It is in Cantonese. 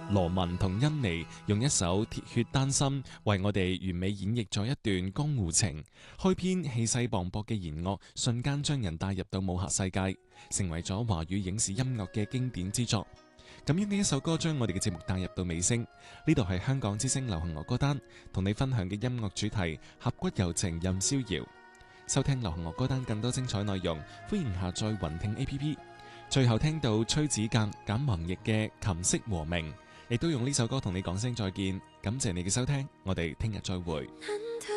羅文同甄妮用一首《鐵血丹心》為我哋完美演繹咗一段江湖情，開篇氣勢磅礴嘅弦樂瞬間將人帶入到武俠世界，成為咗華語影視音樂嘅經典之作。咁樣嘅一首歌將我哋嘅節目帶入到尾聲，呢度係香港之聲流行樂歌單，同你分享嘅音樂主題俠骨柔情任逍遙。收聽流行樂歌單更多精彩內容，歡迎下載雲聽 APP。最後聽到崔子格簡宏譯嘅琴瑟和鳴，亦都用呢首歌同你講聲再見，感謝你嘅收聽，我哋聽日再會。